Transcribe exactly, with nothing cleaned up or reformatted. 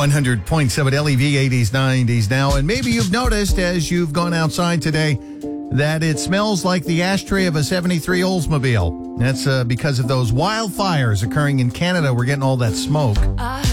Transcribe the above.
one hundred point seven L E V, eighties, nineties now. And maybe you've noticed as you've gone outside today that it smells like the ashtray of a seventy-three Oldsmobile. That's uh, because of those wildfires occurring in Canada. We're getting all that smoke.